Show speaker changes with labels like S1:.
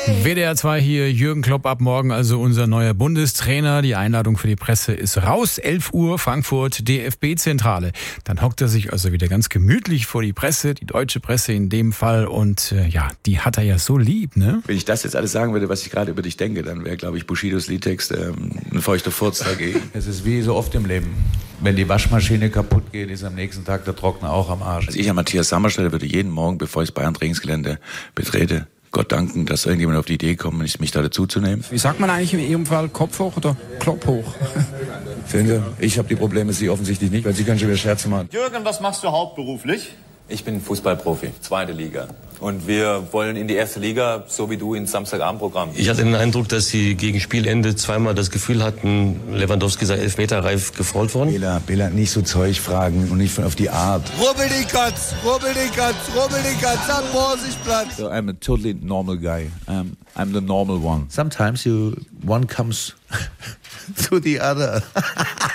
S1: WDR 2 hier, Jürgen Klopp ab morgen, also unser neuer Bundestrainer. Die Einladung für die Presse ist raus, 11 Uhr, Frankfurt, DFB-Zentrale. Dann hockt er sich also wieder ganz gemütlich vor die Presse, die deutsche Presse in dem Fall. Und die hat er ja so lieb, ne?
S2: Wenn ich das jetzt alles sagen würde, was ich gerade über dich denke, dann wäre, glaube ich, Bushidos Liedtext ein feuchter Furz dagegen.
S3: Es ist wie so oft im Leben. Wenn die Waschmaschine kaputt geht, ist am nächsten Tag der Trockner auch am Arsch.
S2: Also ich an Matthias Sammer stelle, würde jeden Morgen, bevor ich das Bayern-Trainingsgelände betrete, Gott danken, dass irgendjemand auf die Idee kommt, mich da dazuzunehmen.
S4: Wie sagt man eigentlich in Ihrem Fall, Kopf hoch oder Klopp hoch?
S3: Finde, ich habe die Probleme, Sie offensichtlich nicht, weil Sie können schon wieder Scherze machen.
S5: Jürgen, was machst du hauptberuflich?
S6: Ich bin Fußballprofi, 2. Liga. Und wir wollen in die 1. Liga, so wie du, ins Samstagabendprogramm.
S7: Ich hatte den Eindruck, dass sie gegen Spielende zweimal das Gefühl hatten, Lewandowski sei Elfmeterreif gefault worden.
S3: Bela, nicht so Zeug fragen und nicht auf die Art.
S8: Rubbel den Katz am Borsigplatz.
S3: So, I'm a totally normal guy. I'm the normal one. Sometimes one comes to the other.